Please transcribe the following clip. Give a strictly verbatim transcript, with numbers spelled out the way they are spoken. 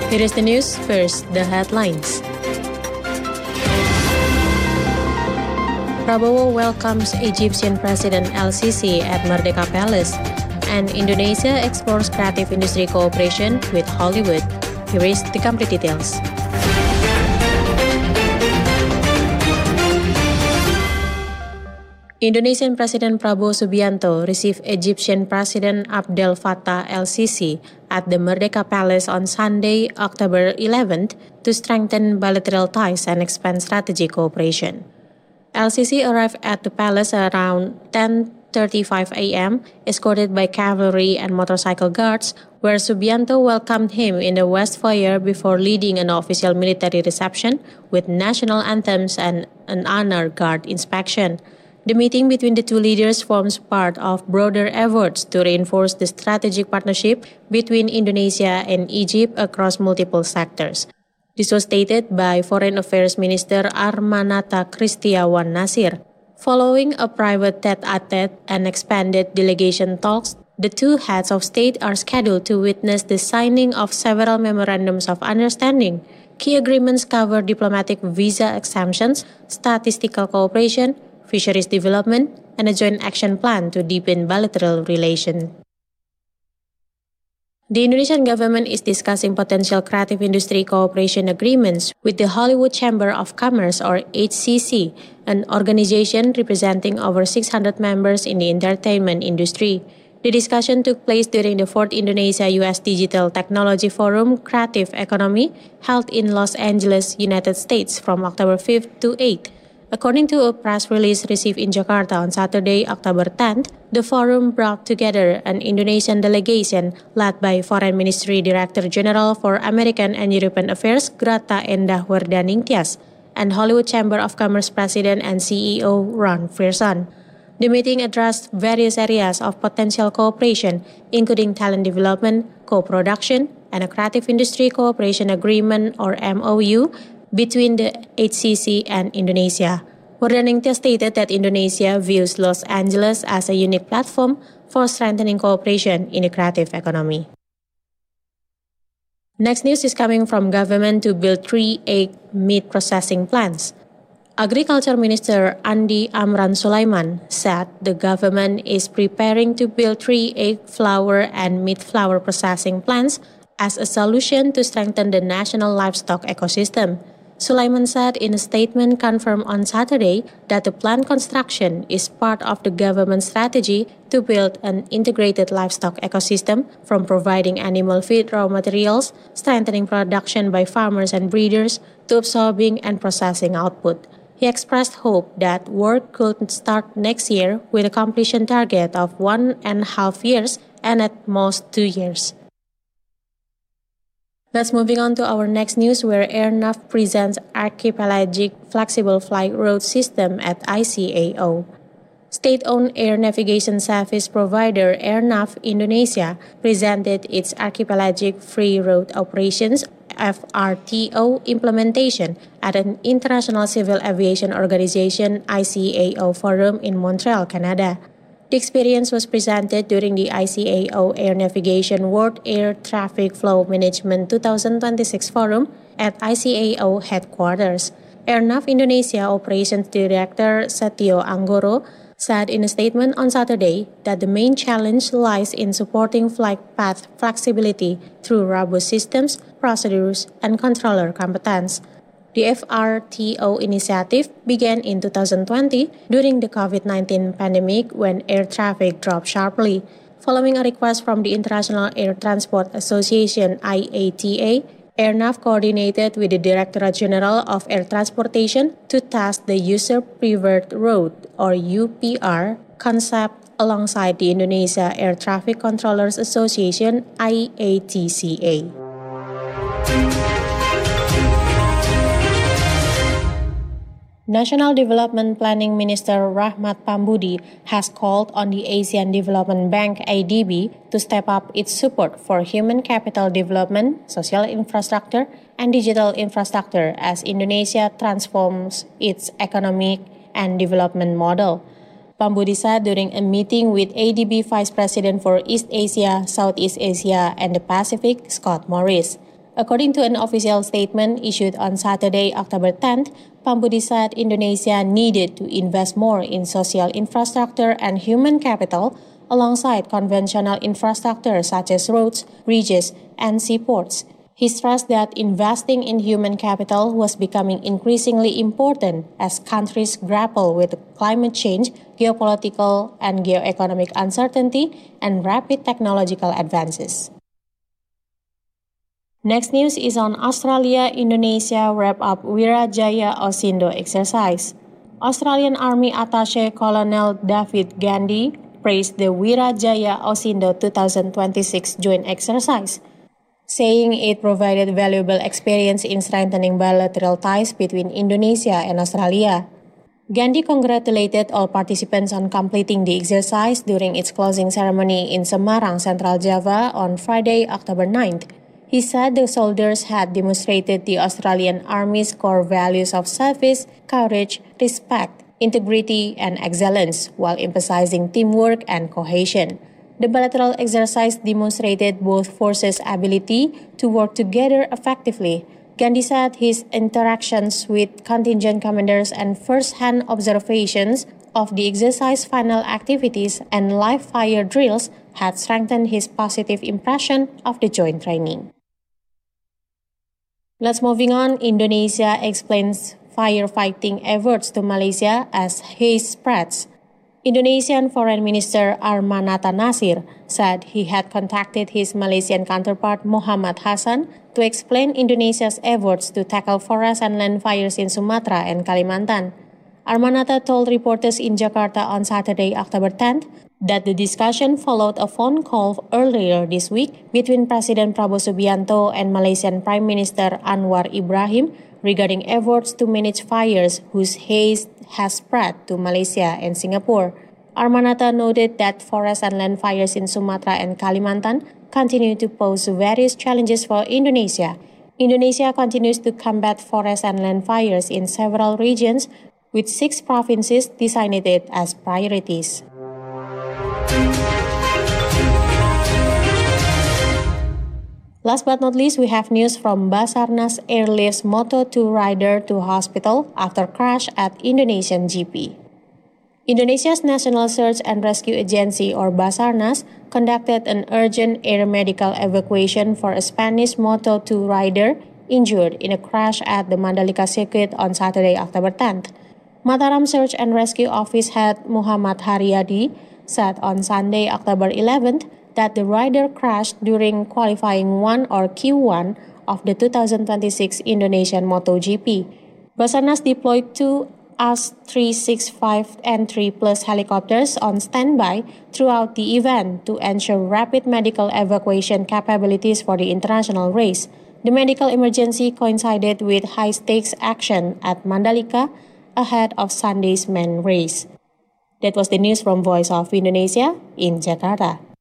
Here is the news. First, the headlines. Prabowo welcomes Egyptian President El-Sisi at Merdeka Palace, and Indonesia explores creative industry cooperation with Hollywood. Here is the complete details. Indonesian President Prabowo Subianto received Egyptian President Abdel Fattah El-Sisi at the Merdeka Palace on Sunday, October eleventh, to strengthen bilateral ties and expand strategic cooperation. El-Sisi arrived at the palace around ten thirty-five a.m., escorted by cavalry and motorcycle guards, where Subianto welcomed him in the West Foyer before leading an official military reception with national anthems and an honor guard inspection. The meeting between the two leaders forms part of broader efforts to reinforce the strategic partnership between Indonesia and Egypt across multiple sectors. This was stated by Foreign Affairs Minister Armanata Kristiawan Nasir. Following a private tete-a-tete and expanded delegation talks, the two heads of state are scheduled to witness the signing of several memorandums of understanding. Key agreements cover diplomatic visa exemptions, statistical cooperation, fisheries development, and a joint action plan to deepen bilateral relations. The Indonesian government is discussing potential creative industry cooperation agreements with the Hollywood Chamber of Commerce, or H C C, an organization representing over six hundred members in the entertainment industry. The discussion took place during the fourth Indonesia-U S Digital Technology Forum Creative Economy, held in Los Angeles, United States from October fifth to eighth. According to a press release received in Jakarta on Saturday, October tenth, the forum brought together an Indonesian delegation led by Foreign Ministry Director General for American and European Affairs Grata Endah Werdaningtyas and Hollywood Chamber of Commerce President and C E O Ron Frierson. The meeting addressed various areas of potential cooperation, including talent development, co-production, and a creative industry cooperation agreement, or M O U, between the H C C and Indonesia. Werdaningtyas stated that Indonesia views Los Angeles as a unique platform for strengthening cooperation in the creative economy. Next news is coming from government to build three egg meat processing plants. Agriculture Minister Andi Amran Sulaiman said the government is preparing to build three egg flour and meat flour processing plants as a solution to strengthen the national livestock ecosystem. Sulaiman said in a statement confirmed on Saturday that the plant construction is part of the government's strategy to build an integrated livestock ecosystem, from providing animal feed raw materials, strengthening production by farmers and breeders, to absorbing and processing output. He expressed hope that work could start next year with a completion target of one and a half years and at most two years. Let's moving on to our next news, where Airnav presents Archipelagic Flexible Flight Route System at I C A O. State-owned air navigation service provider Airnav Indonesia presented its Archipelagic Free Route Operations F R T O implementation at an International Civil Aviation Organization I C A O forum in Montreal, Canada. The experience was presented during the I C A O Air Navigation World Air Traffic Flow Management twenty twenty-six Forum at I C A O headquarters. Airnav Indonesia Operations Director Setio Anggoro said in a statement on Saturday that the main challenge lies in supporting flight path flexibility through robust systems, procedures, and controller competence. The F R T O initiative began in two thousand twenty during the COVID nineteen pandemic, when air traffic dropped sharply. Following a request from the International Air Transport Association I A T A, Airnav coordinated with the Directorate General of Air Transportation to test the User Preferred Route, or U P R, concept alongside the Indonesia Air Traffic Controllers Association I A T C A. National Development Planning Minister Rahmat Pambudi has called on the Asian Development Bank A D B to step up its support for human capital development, social infrastructure, and digital infrastructure as Indonesia transforms its economic and development model. Pambudi said during a meeting with A D B Vice President for East Asia, Southeast Asia, and the Pacific, Scott Morris. According to an official statement issued on Saturday, October tenth, Pambudi said Indonesia needed to invest more in social infrastructure and human capital alongside conventional infrastructure such as roads, bridges, and seaports. He stressed that investing in human capital was becoming increasingly important as countries grapple with climate change, geopolitical and geoeconomic uncertainty, and rapid technological advances. Next news is on Australia-Indonesia wrap-up Wirajaya Osindo exercise. Australian Army Attaché Colonel David Gandhi praised the Wirajaya Osindo twenty twenty-six joint exercise, saying it provided valuable experience in strengthening bilateral ties between Indonesia and Australia. Gandhi congratulated all participants on completing the exercise during its closing ceremony in Semarang, Central Java on Friday, October ninth. He said the soldiers had demonstrated the Australian Army's core values of service, courage, respect, integrity, and excellence, while emphasizing teamwork and cohesion. The bilateral exercise demonstrated both forces' ability to work together effectively. Gandhi said his interactions with contingent commanders and first-hand observations of the exercise final activities and live-fire drills had strengthened his positive impression of the joint training. Let's moving on. Indonesia explains firefighting efforts to Malaysia as haze spreads. Indonesian Foreign Minister Armanata Nasir said he had contacted his Malaysian counterpart Muhammad Hassan to explain Indonesia's efforts to tackle forest and land fires in Sumatra and Kalimantan. Armanata told reporters in Jakarta on Saturday, October tenth, that the discussion followed a phone call earlier this week between President Prabowo Subianto and Malaysian Prime Minister Anwar Ibrahim regarding efforts to manage fires whose haze has spread to Malaysia and Singapore. Armanata noted that forest and land fires in Sumatra and Kalimantan continue to pose various challenges for Indonesia. Indonesia continues to combat forest and land fires in several regions, with six provinces designated as priorities. Last but not least, we have news from Basarnas airlifts Moto two rider to hospital after crash at Indonesian G P. Indonesia's National Search and Rescue Agency, or Basarnas, conducted an urgent air medical evacuation for a Spanish Moto two rider injured in a crash at the Mandalika circuit on Saturday, October tenth. Mataram Search and Rescue Office head Muhammad Haryadi said on Sunday, October eleventh, that the rider crashed during qualifying one or Q one of the two thousand twenty-six Indonesian MotoGP. Basarnas deployed two A S three sixty-five N three Plus helicopters on standby throughout the event to ensure rapid medical evacuation capabilities for the international race. The medical emergency coincided with high-stakes action at Mandalika ahead of Sunday's main race. That was the news from Voice of Indonesia in Jakarta.